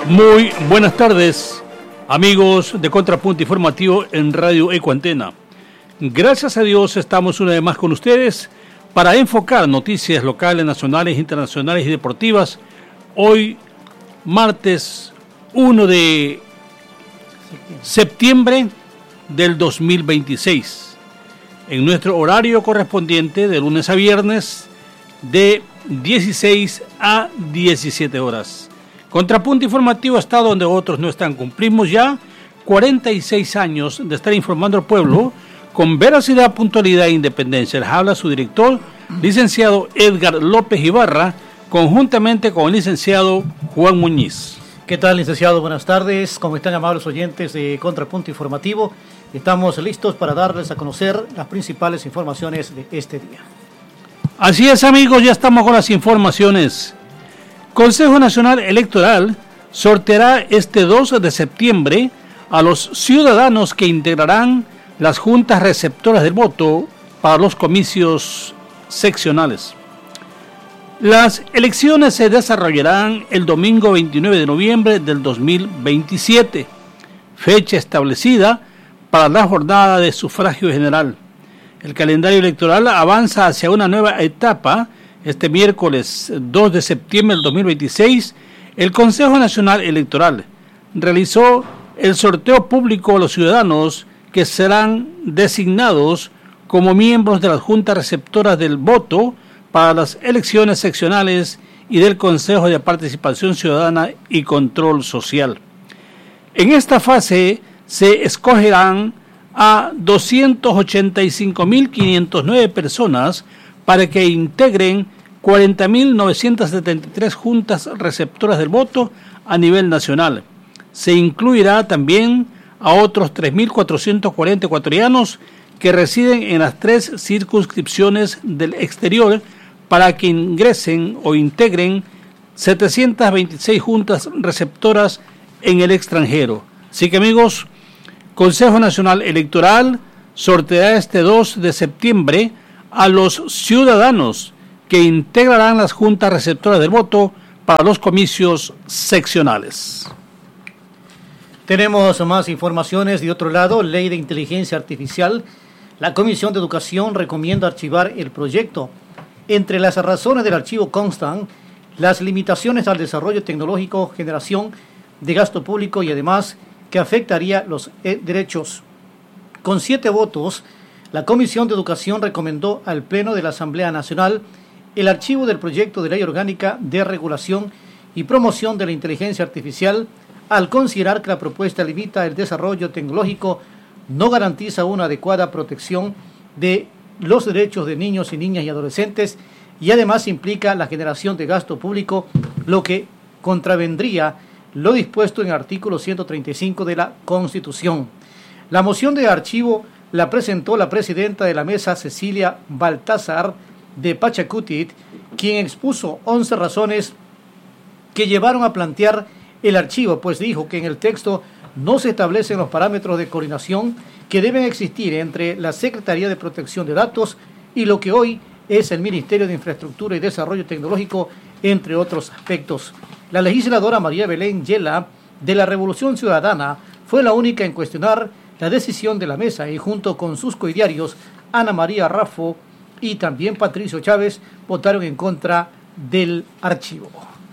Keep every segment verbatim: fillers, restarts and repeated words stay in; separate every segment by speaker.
Speaker 1: Muy buenas tardes, amigos de Contrapunto Informativo en Radio Ecuantena. Gracias a Dios estamos una vez más con ustedes para enfocar noticias locales, nacionales, internacionales y deportivas. Hoy, martes primero de septiembre del dos mil veintiséis, en nuestro horario correspondiente de lunes a viernes de dieciséis a diecisiete horas. Contrapunto Informativo está donde otros no están. Cumplimos ya cuarenta y seis años de estar informando al pueblo con veracidad, puntualidad e independencia. Les habla su director, licenciado Edgar López Ibarra, conjuntamente con el licenciado Juan Muñiz.
Speaker 2: ¿Qué tal, licenciado? Buenas tardes. ¿Cómo están, amables oyentes de Contrapunto Informativo? Estamos listos para darles a conocer las principales informaciones de este día.
Speaker 1: Así es, amigos, ya estamos con las informaciones. Consejo Nacional Electoral sorteará este dos de septiembre a los ciudadanos que integrarán las juntas receptoras del voto para los comicios seccionales. Las elecciones se desarrollarán el domingo veintinueve de noviembre del dos mil veintisiete, fecha establecida para la jornada de sufragio general. El calendario electoral avanza hacia una nueva etapa. Este miércoles dos de septiembre del dos mil veintiséis, el Consejo Nacional Electoral realizó el sorteo público a los ciudadanos que serán designados como miembros de las juntas receptoras del voto para las elecciones seccionales y del Consejo de Participación Ciudadana y Control Social. En esta fase se escogerán a doscientas ochenta y cinco mil quinientas nueve personas para que integren cuarenta mil novecientas setenta y tres juntas receptoras del voto a nivel nacional. Se incluirá también a otros tres mil cuatrocientos cuarenta ecuatorianos que residen en las tres circunscripciones del exterior para que ingresen o integren setecientas veintiséis juntas receptoras en el extranjero. Así que, amigos, Consejo Nacional Electoral sorteará este dos de septiembre a los ciudadanos que integrarán las juntas receptoras del voto para los comicios seccionales.
Speaker 2: Tenemos más informaciones. De otro lado, Ley de Inteligencia Artificial. La Comisión de Educación recomienda archivar el proyecto. Entre las razones del archivo constan las limitaciones al desarrollo tecnológico, generación de gasto público y además que afectaría los eh, derechos. Con siete votos, la Comisión de Educación recomendó al Pleno de la Asamblea Nacional el archivo del proyecto de ley orgánica de regulación y promoción de la inteligencia artificial al considerar que la propuesta limita el desarrollo tecnológico, no garantiza una adecuada protección de los derechos de niños y niñas y adolescentes y además implica la generación de gasto público, lo que contravendría lo dispuesto en el artículo ciento treinta y cinco de la Constitución. La moción de archivo la presentó la presidenta de la mesa, Cecilia Baltazar de Pachacutit, quien expuso once razones que llevaron a plantear el archivo, pues dijo que en el texto no se establecen los parámetros de coordinación que deben existir entre la Secretaría de Protección de Datos y lo que hoy es el Ministerio de Infraestructura y Desarrollo Tecnológico, entre otros aspectos. La legisladora María Belén Yela, de la Revolución Ciudadana, fue la única en cuestionar la decisión de la mesa y junto con sus coidiarios Ana María Raffo y también Patricio Chávez votaron en contra del archivo.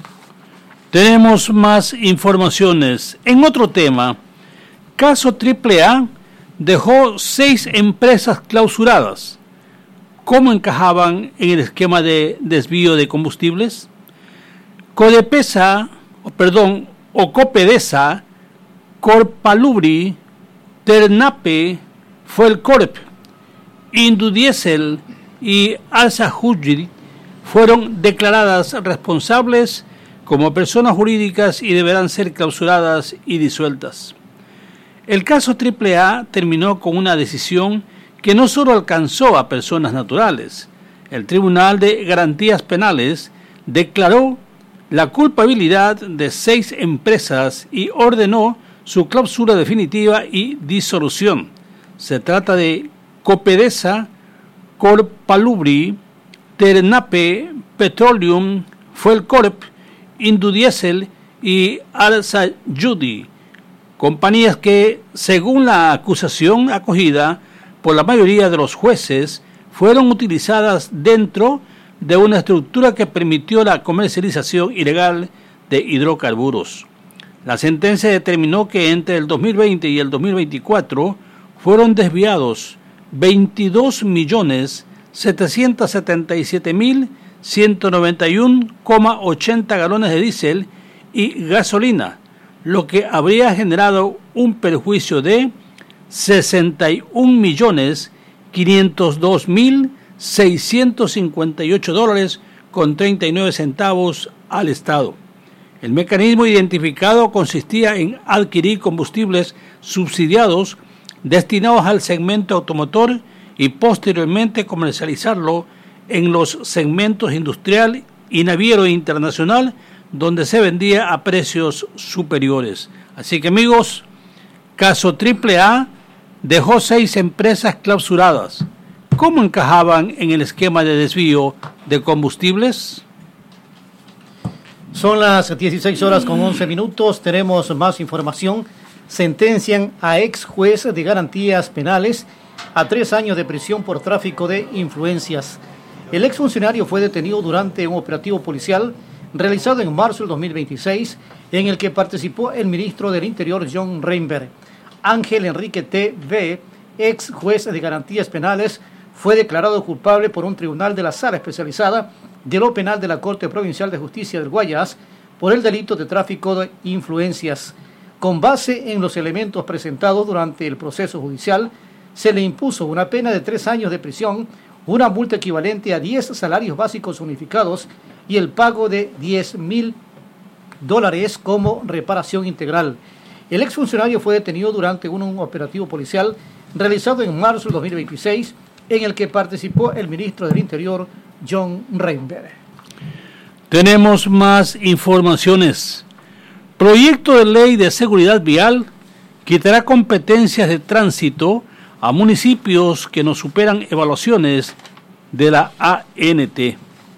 Speaker 1: Tenemos más informaciones. En otro tema, caso Triple A dejó seis empresas clausuradas. ¿Cómo encajaban en el esquema de desvío de combustibles? Codepesa, o perdón, o Copedesa, Corpalubri, Ternape, Fuelcorp, Indudiesel y Alsa Hujri fueron declaradas responsables como personas jurídicas y deberán ser clausuradas y disueltas. El caso Triple A terminó con una decisión que no solo alcanzó a personas naturales. El Tribunal de Garantías Penales declaró la culpabilidad de seis empresas y ordenó su clausura definitiva y disolución. Se trata de Copedesa, Corpalubri, Ternape, Petroleum, Fuelcorp, Indudiesel y Al-Sayudi, compañías que, según la acusación acogida por la mayoría de los jueces, fueron utilizadas dentro de una estructura que permitió la comercialización ilegal de hidrocarburos. La sentencia determinó que entre el dos mil veinte y el dos mil veinticuatro fueron desviados veintidós millones setecientos setenta y siete mil ciento noventa y uno coma ochenta galones de diésel y gasolina, lo que habría generado un perjuicio de sesenta y un millones quinientos dos mil seiscientos cincuenta y ocho dólares con treinta y nueve centavos al Estado. El mecanismo identificado consistía en adquirir combustibles subsidiados destinados al segmento automotor y posteriormente comercializarlo en los segmentos industrial y naviero internacional, donde se vendía a precios superiores. Así que, amigos, caso triple A dejó seis empresas clausuradas. ¿Cómo encajaban en el esquema de desvío de combustibles?
Speaker 2: Son las dieciséis horas con once minutos. Tenemos más información. Sentencian a ex juez de garantías penales a tres años de prisión por tráfico de influencias. El exfuncionario fue detenido durante un operativo policial realizado en marzo del dos mil veintiséis, en el que participó el ministro del Interior John Reinberg. Ángel Enrique T. V., ex juez de garantías penales, fue declarado culpable por un tribunal de la Sala Especializada de lo Penal de la Corte Provincial de Justicia del Guayas por el delito de tráfico de influencias. Con base en los elementos presentados durante el proceso judicial, se le impuso una pena de tres años de prisión, una multa equivalente a diez salarios básicos unificados y el pago de diez mil dólares como reparación integral. El exfuncionario fue detenido durante un, un operativo policial realizado en marzo del dos mil veintiséis, en el que participó el ministro del Interior, John Reinberg.
Speaker 1: Tenemos más informaciones. Proyecto de ley de seguridad vial quitará competencias de tránsito a municipios que no superan evaluaciones de la A N T.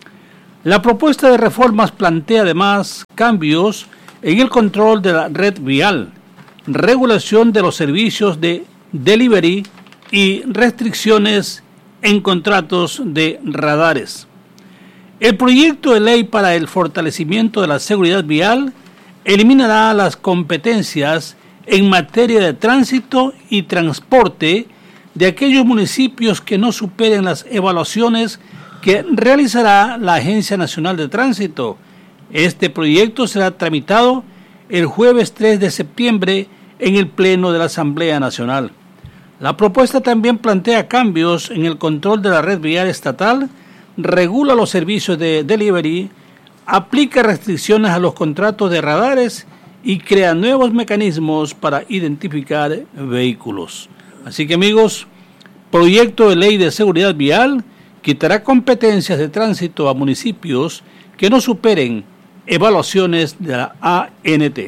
Speaker 1: La propuesta de reformas plantea además cambios en el control de la red vial, regulación de los servicios de delivery y restricciones en contratos de radares. El proyecto de ley para el fortalecimiento de la seguridad vial eliminará las competencias en materia de tránsito y transporte de aquellos municipios que no superen las evaluaciones que realizará la Agencia Nacional de Tránsito. Este proyecto será tramitado el jueves tres de septiembre en el Pleno de la Asamblea Nacional. La propuesta también plantea cambios en el control de la red vial estatal, regula los servicios de delivery, aplica restricciones a los contratos de radares y crea nuevos mecanismos para identificar vehículos. Así que, amigos, proyecto de ley de seguridad vial quitará competencias de tránsito a municipios que no superen evaluaciones de la A N T.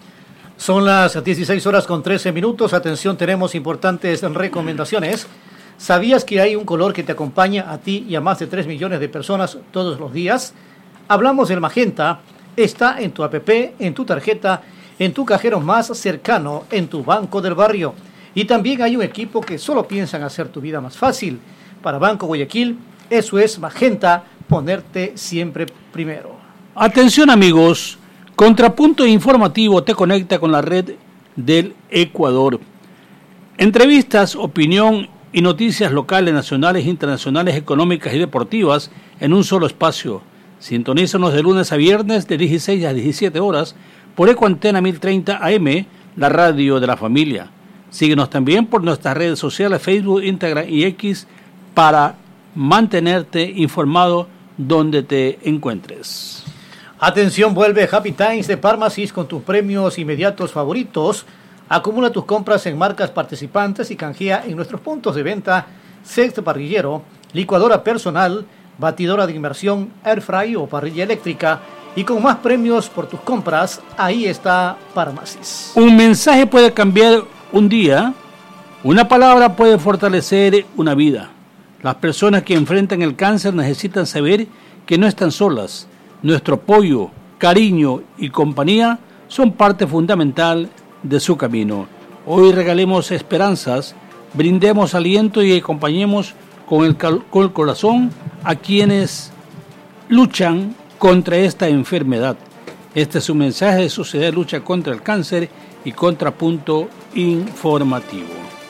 Speaker 2: Son las dieciséis horas con trece minutos. Atención, tenemos importantes recomendaciones. ¿Sabías que hay un color que te acompaña a ti y a más de tres millones de personas todos los días? Hablamos del magenta. Está en tu app, en tu tarjeta, en tu cajero más cercano, en tu banco del barrio. Y también hay un equipo que solo piensa en hacer tu vida más fácil. Para Banco Guayaquil, eso es magenta, ponerte siempre primero.
Speaker 1: Atención, amigos. Contrapunto Informativo te conecta con la red del Ecuador. Entrevistas, opinión y noticias locales, nacionales, internacionales, económicas y deportivas en un solo espacio. Sintonízanos de lunes a viernes de dieciséis a diecisiete horas por Ecuantena mil treinta A M, la radio de la familia. Síguenos también por nuestras redes sociales, Facebook, Instagram y X, para mantenerte informado donde te encuentres.
Speaker 2: Atención, vuelve Happy Times de Pharmacies con tus premios inmediatos favoritos. Acumula tus compras en marcas participantes y canjea en nuestros puntos de venta: sexto parrillero, licuadora personal, batidora de inmersión, air fry o parrilla eléctrica. Y con más premios por tus compras, ahí está Pharmacies.
Speaker 1: Un mensaje puede cambiar un día, una palabra puede fortalecer una vida. Las personas que enfrentan el cáncer necesitan saber que no están solas. Nuestro apoyo, cariño y compañía son parte fundamental de su camino. Hoy regalemos esperanzas, brindemos aliento y acompañemos con el, cal- con el corazón a quienes luchan contra esta enfermedad. Este es un mensaje de Sociedad de Lucha contra el Cáncer y Contrapunto Informativo.